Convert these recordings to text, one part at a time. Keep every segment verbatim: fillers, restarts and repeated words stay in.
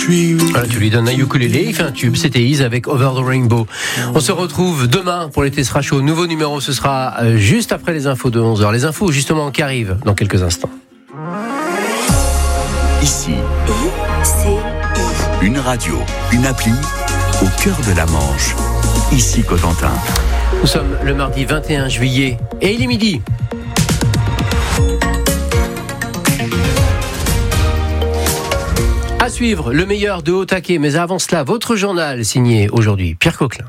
Voilà, tu lui donnes un ukulélé, il fait un tube, c'était Ease avec Over the Rainbow. On se retrouve demain pour l'été sera chaud. Nouveau numéro, ce sera juste après les infos de onze heures. Les infos justement qui arrivent dans quelques instants. Ici, une radio, une appli au cœur de la Manche. Ici Cotentin. Nous sommes le mardi vingt et un juillet et il est midi. À suivre, le meilleur de Haut Taquet. Mais avant cela, votre journal signé aujourd'hui Pierre Coquelin.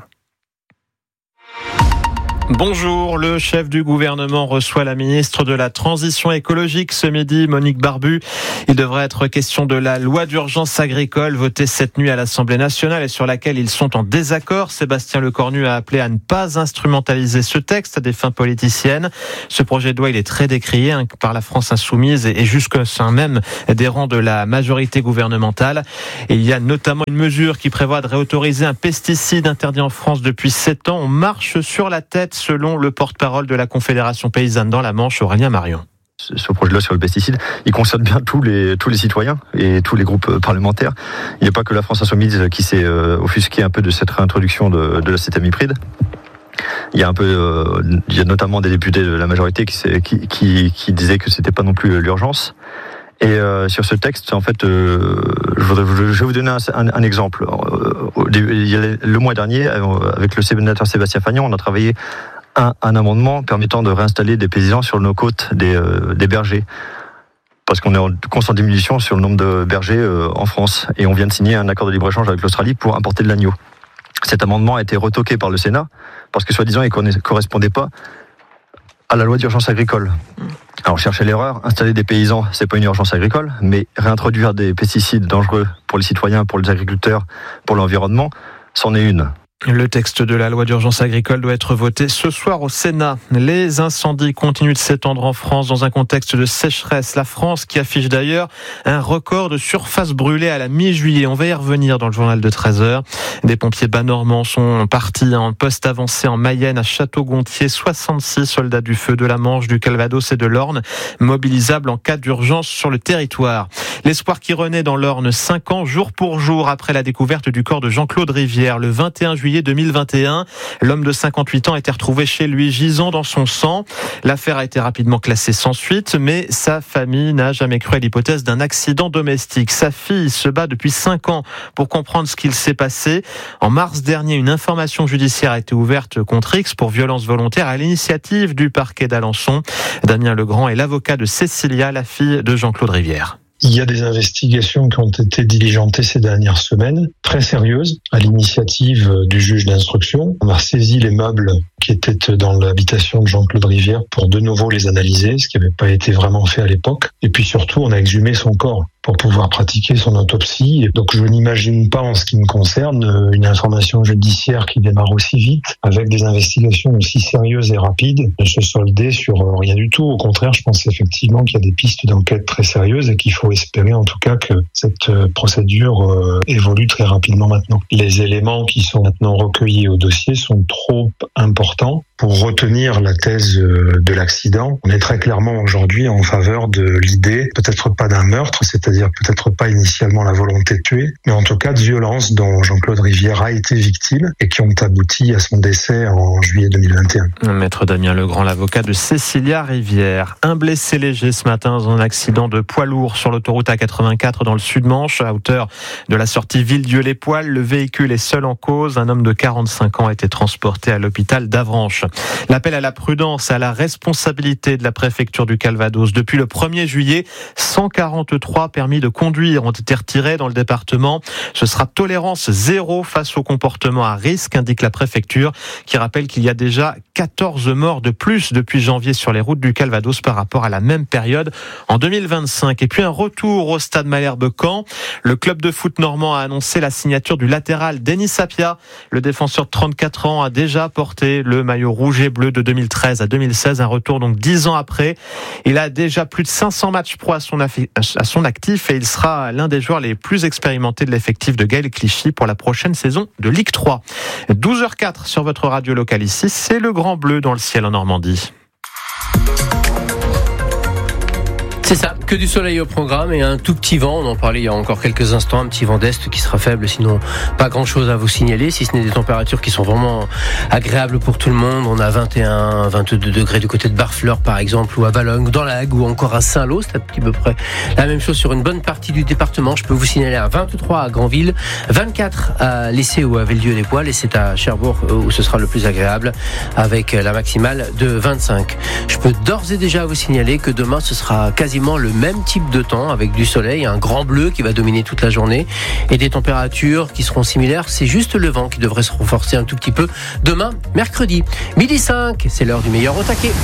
Bonjour, le chef du gouvernement reçoit la ministre de la Transition écologique ce midi, Monique Barbu. Il devrait être question de la loi d'urgence agricole votée cette nuit à l'Assemblée nationale et sur laquelle ils sont en désaccord. Sébastien Lecornu a appelé à ne pas instrumentaliser ce texte à des fins politiciennes. Ce projet de loi, il est très décrié hein, par la France insoumise et jusqu'au sein même des rangs de la majorité gouvernementale. Et il y a notamment une mesure qui prévoit de réautoriser un pesticide interdit en France depuis sept ans. On marche sur la tête selon le porte-parole de la Confédération paysanne dans la Manche, Aurélien Marion. Ce projet de loi sur le pesticide, il concerne bien tous les, tous les citoyens et tous les groupes parlementaires. Il n'y a pas que la France insoumise qui s'est euh, offusquée un peu de cette réintroduction de, de l'acétamipride. Il y a un peu, euh, il y a notamment des députés de la majorité qui, qui, qui, qui disaient que c'était pas non plus l'urgence. Et euh, sur ce texte, en fait, euh, je, voudrais, je vais vous donner un, un, un exemple. Euh, il y a le mois dernier, avec le sénateur Sébastien Fagnon, on a travaillé un, un amendement permettant de réinstaller des paysans sur nos côtes, des, euh, des bergers. Parce qu'on est en constante diminution sur le nombre de bergers euh, en France. Et on vient de signer un accord de libre-échange avec l'Australie pour importer de l'agneau. Cet amendement a été retoqué par le Sénat, parce que soi-disant, il ne correspondait pas à la loi d'urgence agricole. Alors, chercher l'erreur, installer des paysans, c'est pas une urgence agricole, mais réintroduire des pesticides dangereux pour les citoyens, pour les agriculteurs, pour l'environnement, c'en est une. Le texte de la loi d'urgence agricole doit être voté ce soir au Sénat. Les incendies continuent de s'étendre en France dans un contexte de sécheresse. La France qui affiche d'ailleurs un record de surface brûlée à la mi-juillet. On va y revenir dans le journal de treize heures. Des pompiers bas-normands sont partis en poste avancé en Mayenne à Château-Gontier. soixante-six soldats du feu de la Manche, du Calvados et de l'Orne, mobilisables en cas d'urgence sur le territoire. L'espoir qui renaît dans l'Orne, cinq ans jour pour jour après la découverte du corps de Jean-Claude Rivière le vingt et un juillet deux mille vingt et un. L'homme de cinquante-huit ans a été retrouvé chez lui gisant dans son sang. L'affaire a été rapidement classée sans suite, mais sa famille n'a jamais cru à l'hypothèse d'un accident domestique. Sa fille se bat depuis cinq ans pour comprendre ce qu'il s'est passé. En mars dernier, une information judiciaire a été ouverte contre X pour violence volontaire à l'initiative du parquet d'Alençon. Damien Legrand est l'avocat de Cécilia, la fille de Jean-Claude Rivière. Il y a des investigations qui ont été diligentées ces dernières semaines, très sérieuses, à l'initiative du juge d'instruction. On a saisi les meubles qui étaient dans l'habitation de Jean-Claude Rivière pour de nouveau les analyser, ce qui n'avait pas été vraiment fait à l'époque. Et puis surtout, on a exhumé son corps pour pouvoir pratiquer son autopsie. Donc je n'imagine pas, en ce qui me concerne, une information judiciaire qui démarre aussi vite, avec des investigations aussi sérieuses et rapides, de se solder sur rien du tout. Au contraire, je pense effectivement qu'il y a des pistes d'enquête très sérieuses et qu'il faut espérer en tout cas que cette procédure évolue très rapidement maintenant. Les éléments qui sont maintenant recueillis au dossier sont trop importants pour retenir la thèse de l'accident. On est très clairement aujourd'hui en faveur de l'idée, peut-être pas d'un meurtre, c'est-à-dire peut-être pas initialement la volonté de tuer, mais en tout cas de violences dont Jean-Claude Rivière a été victime et qui ont abouti à son décès en juillet deux mille vingt et un. Maître Damien Legrand, l'avocat de Cécilia Rivière. Un blessé léger ce matin dans un accident de poids lourd sur l'autoroute A quatre-vingt-quatre dans le Sud-Manche, à hauteur de la sortie Villedieu-les-Poils. Le véhicule est seul en cause. Un homme de quarante-cinq ans a été transporté à l'hôpital d'Avranches. L'appel à la prudence et à la responsabilité de la préfecture du Calvados. Depuis le premier juillet, cent quarante-trois permis de conduire ont été retirés dans le département. Ce sera tolérance zéro face au comportement à risque, indique la préfecture, qui rappelle qu'il y a déjà quatorze morts de plus depuis janvier sur les routes du Calvados par rapport à la même période en deux mille vingt-cinq. Et puis un retour au stade Malherbe-Caen. Le club de foot normand a annoncé la signature du latéral Denis Sapia. Le défenseur de trente-quatre ans a déjà porté le maillot rouge et bleu de deux mille treize à deux mille seize, un retour donc dix ans après. Il a déjà plus de cinq cents matchs pro à son, affi- à son actif et il sera l'un des joueurs les plus expérimentés de l'effectif de Gaël Clichy pour la prochaine saison de Ligue trois. douze heures quatre sur votre radio locale ici, c'est le grand bleu dans le ciel en Normandie. C'est ça, que du soleil au programme et un tout petit vent. On en parlait il y a encore quelques instants, un petit vent d'est qui sera faible, sinon pas grand chose à vous signaler, si ce n'est des températures qui sont vraiment agréables pour tout le monde. On a vingt et un, vingt-deux degrés du côté de Barfleur par exemple, ou à Valognes, dans la Hague, ou encore à Saint-Lô. C'est à peu près la même chose sur une bonne partie du département. Je peux vous signaler à vingt-trois à Granville, vingt-quatre à Lessé ou à Villedieu-les-Poils, et c'est à Cherbourg où ce sera le plus agréable avec la maximale de vingt-cinq. Je peux d'ores et déjà vous signaler que demain ce sera quasiment le même type de temps avec du soleil, un grand bleu qui va dominer toute la journée et des températures qui seront similaires. C'est juste le vent qui devrait se renforcer un tout petit peu demain, mercredi. midi cinq, c'est l'heure du meilleur au taquet.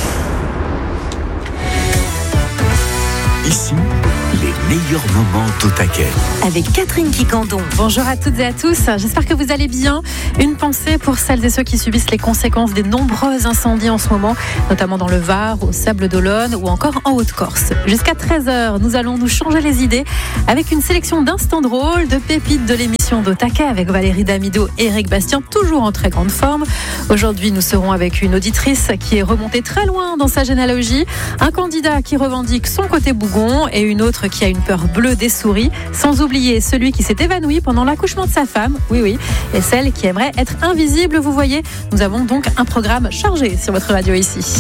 Ici, les meilleurs moments au taquet. Avec Catherine Quicandon. Bonjour à toutes et à tous, j'espère que vous allez bien. Une pensée pour celles et ceux qui subissent les conséquences des nombreux incendies en ce moment, notamment dans le Var, au Sable d'Olonne ou encore en Haute-Corse. Jusqu'à treize heures, nous allons nous changer les idées avec une sélection d'instants drôles, de pépites de l'émission d'Au Taquet avec Valérie Damido et Eric Bastien, toujours en très grande forme. Aujourd'hui, nous serons avec une auditrice qui est remontée très loin dans sa généalogie, un candidat qui revendique son côté bougon et une autre qui a une peur bleue des souris, sans oublier celui qui s'est évanoui pendant l'accouchement de sa femme, oui oui, et celle qui aimerait être invisible, vous voyez. Nous avons donc un programme chargé sur votre radio ici.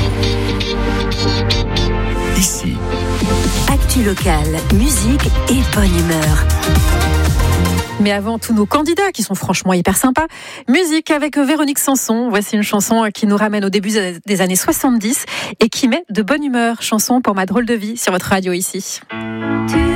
Ici. Actu locale, musique et bonne humeur. Mais avant, tous nos candidats qui sont franchement hyper sympas. Musique avec Véronique Sanson. Voici une chanson qui nous ramène au début des années soixante-dix et qui met de bonne humeur. Chanson pour ma drôle de vie sur votre radio ici. Tu